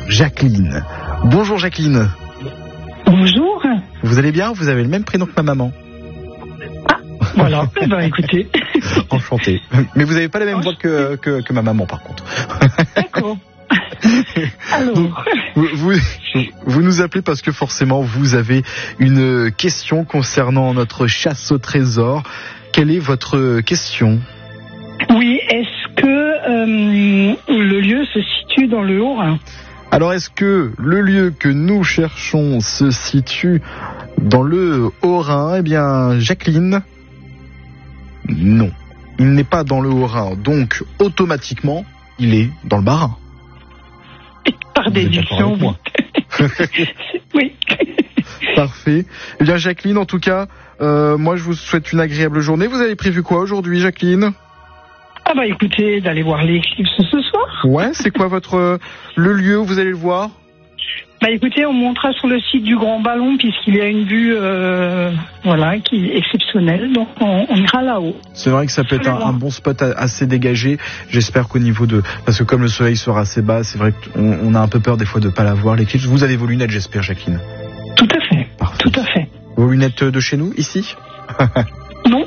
Jacqueline. Bonjour Jacqueline. Bonjour. Vous allez bien? Vous avez le même prénom que ma maman. Ah, voilà. Eh ben, écoutez. Enchanté. Mais vous n'avez pas la même voix que ma maman, par contre. D'accord. Alors. Vous nous appelez parce que forcément vous avez une question concernant notre chasse au trésor. Quelle est votre question? Oui, est-ce que le lieu se situe dans le Haut-Rhin? Alors, est-ce que le lieu que nous cherchons se situe dans le Haut-Rhin? Eh bien, Jacqueline, non. Il n'est pas dans le Haut-Rhin, donc automatiquement, il est dans le Bas-Rhin. Par déduction, oui. Parfait. Eh bien, Jacqueline, en tout cas, moi, je vous souhaite une agréable journée. Vous avez prévu quoi aujourd'hui, Jacqueline? Ah bah écoutez, d'aller voir l'éclipse ce soir. Ouais, c'est quoi le lieu où vous allez le voir? Bah écoutez, on montera sur le site du Grand Ballon puisqu'il y a une vue qui est exceptionnelle, donc on ira là-haut. C'est vrai que ça peut être un bon spot assez dégagé. J'espère qu'au niveau parce que comme le soleil sera assez bas, c'est vrai qu'on a un peu peur des fois de pas la voir l'éclipse. Vous avez vos lunettes, j'espère, Jacqueline. Tout à fait. Parfait. Tout à fait. Vos lunettes de chez nous, ici? Non.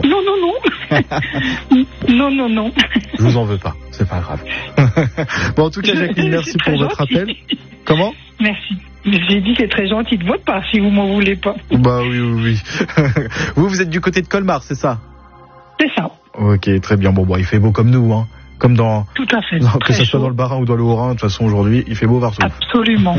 Non. Je vous en veux pas, c'est pas grave. Bon, en tout cas, Jacqueline, merci pour votre appel. Comment? Merci. J'ai dit c'est très gentil de votre part si vous m'en voulez pas. Bah oui. Vous êtes du côté de Colmar, c'est ça? C'est ça. Ok, très bien. Bon, il fait beau comme nous, hein. Comme dans. Tout à fait. Que ce soit dans le Bas-Rhin ou dans le Haut-Rhin, de toute façon aujourd'hui, il fait beau partout. Absolument.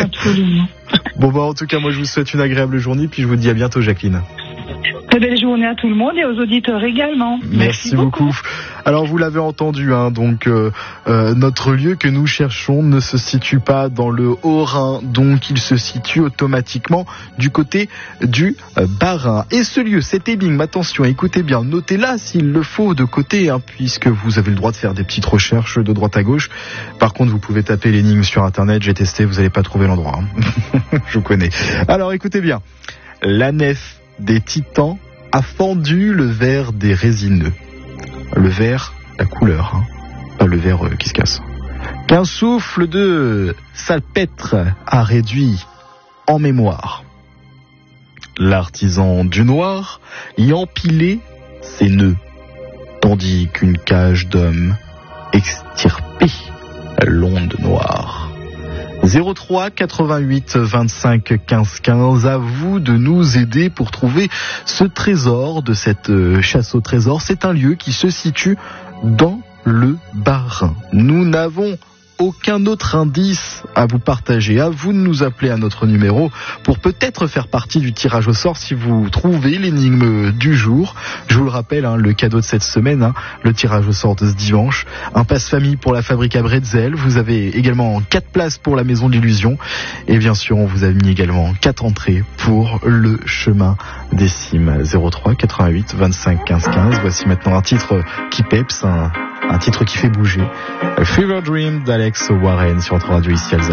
Bon, en tout cas, moi je vous souhaite une agréable journée, puis je vous dis à bientôt, Jacqueline. Très belle journée à tout le monde et aux auditeurs également. Merci beaucoup. Alors vous l'avez entendu, donc notre lieu que nous cherchons ne se situe pas dans le Haut-Rhin, donc il se situe automatiquement du côté du Bas-Rhin. Et ce lieu, cet énigme, attention, écoutez bien, notez-la s'il le faut de côté, puisque vous avez le droit de faire des petites recherches de droite à gauche. Par contre, vous pouvez taper l'énigme sur internet, j'ai testé, vous n'allez pas trouver l'endroit. Je vous connais. Alors écoutez bien, la nef des titans a fendu le verre des résineux. Le verre, la couleur, pas le verre qui se casse. Qu'un souffle de salpêtre a réduit en mémoire. L'artisan du noir y empilait ses nœuds, tandis qu'une cage d'hommes extirpait l'onde noire. 03 88 25 15 15, à vous de nous aider pour trouver ce trésor de cette chasse au trésor. C'est un lieu qui se situe dans le Bas-Rhin. Nous n'avons aucun autre indice à vous partager. À vous de nous appeler à notre numéro pour peut-être faire partie du tirage au sort si vous trouvez l'énigme du jour. Je vous le rappelle, le cadeau de cette semaine, le tirage au sort de ce dimanche, un passe-famille pour la fabrique à bretzel. Vous avez également 4 places pour la maison de l'illusion et bien sûr on vous a mis également 4 entrées pour le chemin des cimes. 03 88 25 15 15. Voici maintenant un titre qui peps, un titre qui fait bouger. Fever Dream d'Alex Warren sur notre radio ici Alsace.